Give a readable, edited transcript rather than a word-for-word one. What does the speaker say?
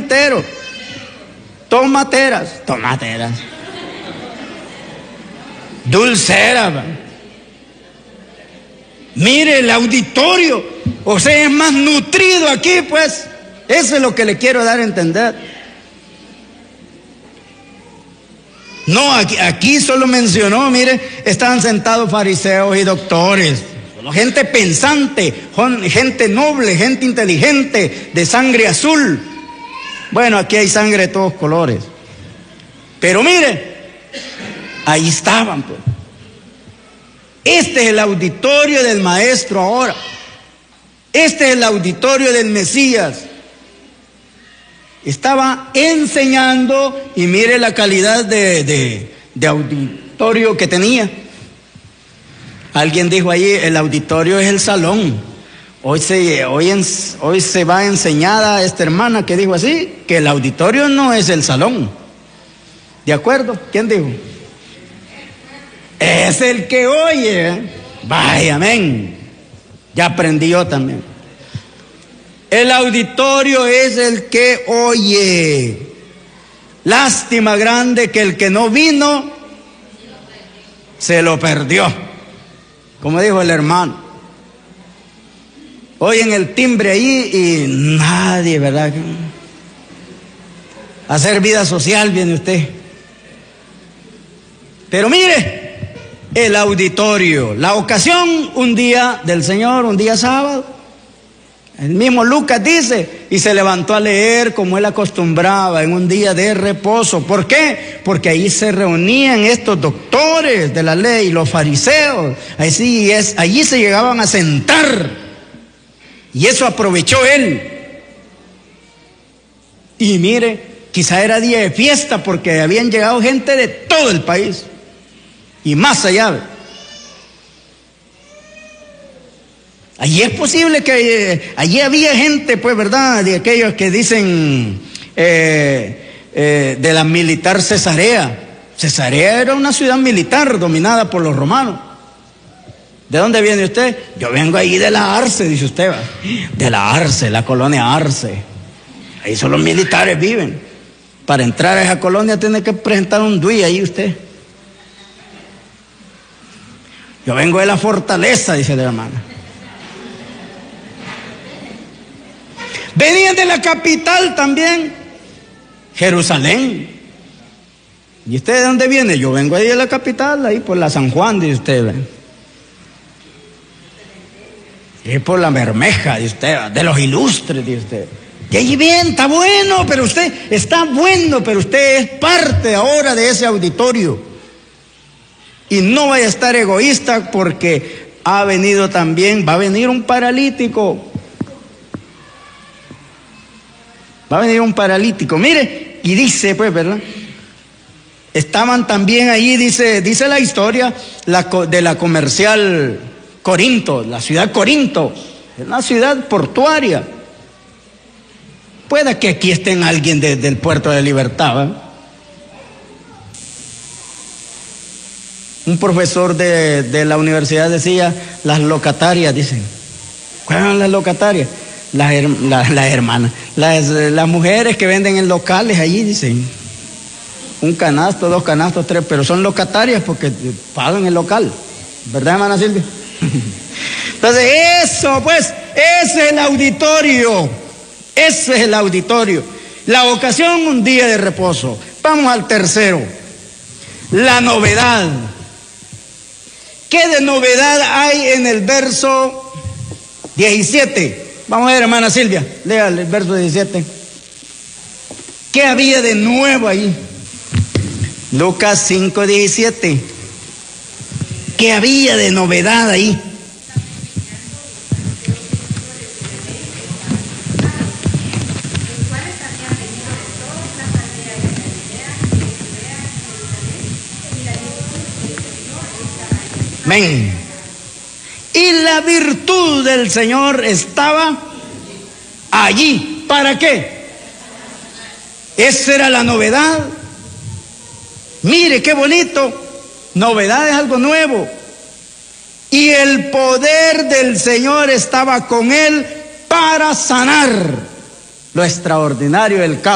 entero. Tomateras. Dulceras. Mire el auditorio, o sea, es más nutrido aquí, pues. Eso es lo que le quiero dar a entender. No, aquí solo mencionó, mire, estaban sentados fariseos y doctores, gente pensante, gente noble, gente inteligente, de sangre azul. Bueno, aquí hay sangre de todos colores. Pero mire, ahí estaban, pues. Este es el auditorio del Maestro ahora. Este es el auditorio del Mesías. Estaba enseñando y mire la calidad de auditorio que tenía. Alguien dijo allí, el auditorio es el salón. Hoy se va a enseñar a esta hermana que dijo así, que el auditorio no es el salón. ¿De acuerdo? ¿Quién dijo? Es el que oye. Vaya, amén. Ya aprendí yo también. El auditorio es el que oye. Lástima grande que el que no vino se lo perdió, como dijo el hermano. Oyen el timbre ahí y nadie, ¿verdad? A hacer vida social viene usted. Pero mire, el auditorio, la ocasión, un día del Señor, un día sábado. El mismo Lucas dice, y se levantó a leer como él acostumbraba en un día de reposo. ¿Por qué? Porque ahí se reunían estos doctores de la ley, los fariseos. Allí se llegaban a sentar. Y eso aprovechó él. Y mire, quizá era día de fiesta porque habían llegado gente de todo el país. Y más allá. Allí es posible que allí había gente, pues, ¿verdad? De aquellos que dicen de la militar Cesarea. Cesarea era una ciudad militar dominada por los romanos. ¿De dónde viene usted? Yo vengo ahí de la Arce, dice usted, ¿va? De la Arce, la colonia Arce. Ahí solo los militares viven. Para entrar a esa colonia tiene que presentar un DUI ahí usted. Yo vengo de la fortaleza, dice la hermana. Venían de la capital también, Jerusalén. ¿Y usted de dónde viene? Yo vengo ahí de la capital, ahí por la San Juan, dice usted. Y por la Bermeja, dice usted, de los ilustres, dice usted. Y ahí bien, está bueno, pero usted es parte ahora de ese auditorio. Y no vaya a estar egoísta porque va a venir un paralítico. Va a venir un paralítico, mire, y dice, pues, ¿verdad? Estaban también ahí, dice la historia de la comercial Corinto, la ciudad Corinto, es una ciudad portuaria. Puede que aquí estén alguien del puerto de Libertad, ¿verdad? Un profesor de la universidad decía, las locatarias, dicen. ¿Cuáles son las locatarias? Las hermanas, las mujeres que venden en locales allí, dicen, un canasto, 2 canastos, 3, pero son locatarias porque pagan el local, ¿verdad, hermana Silvia? Entonces eso, pues, ese es el auditorio, la ocasión, un día de reposo. Vamos al tercero, la novedad. ¿Qué de novedad hay en el verso 17? Vamos a ver, hermana Silvia, lea el verso 17. ¿Qué había de nuevo ahí? Lucas 5:17. ¿Qué había de novedad ahí? Amén. Y la virtud del Señor estaba allí. ¿Para qué? Esa era la novedad. Mire qué bonito. Novedad es algo nuevo. Y el poder del Señor estaba con él para sanar. Lo extraordinario del caso.